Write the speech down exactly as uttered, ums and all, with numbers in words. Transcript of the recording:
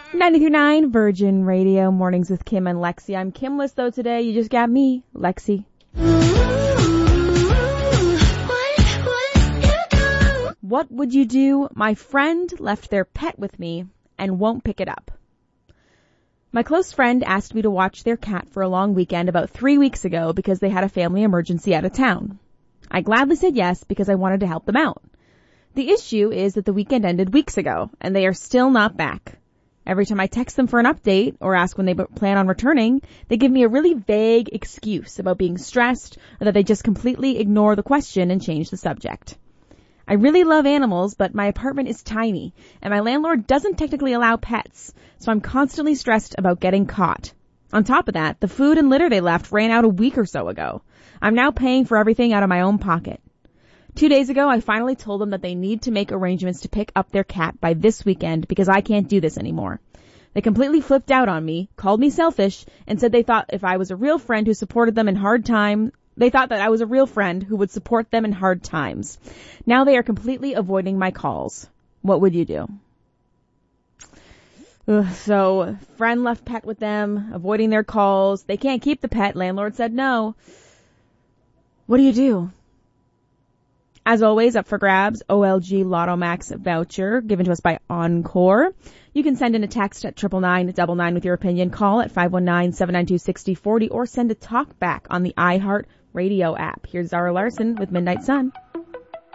ninety-three point nine Virgin Radio, Mornings with Kim and Lexi. I'm Kimless, though, today. You just got me, Lexi. What would you do? My friend left their pet with me and won't pick it up. My close friend asked me to watch their cat for a long weekend about three weeks ago because they had a family emergency out of town. I gladly said yes because I wanted to help them out. The issue is that the weekend ended weeks ago and they are still not back. Every time I text them for an update or ask when they plan on returning, they give me a really vague excuse about being stressed or that they just completely ignore the question and change the subject. I really love animals, but my apartment is tiny and my landlord doesn't technically allow pets, so I'm constantly stressed about getting caught. On top of that, the food and litter they left ran out a week or so ago. I'm now paying for everything out of my own pocket. Two days ago, I finally told them that they need to make arrangements to pick up their cat by this weekend because I can't do this anymore. They completely flipped out on me, called me selfish, and said they thought if I was a real friend who supported them in hard times, they thought that I was a real friend who would support them in hard times. Now they are completely avoiding my calls. What would you do? Ugh, so, friend left pet with them, avoiding their calls. They can't keep the pet. Landlord said no. What do you do? As always, up for grabs, O L G Lotto Max voucher given to us by Encore. You can send in a text at triple nine double nine with your opinion. Call at five one nine, seven nine two, six zero four zero or send a talk back on the iHeart Radio app. Here's Zara Larson with Midnight Sun.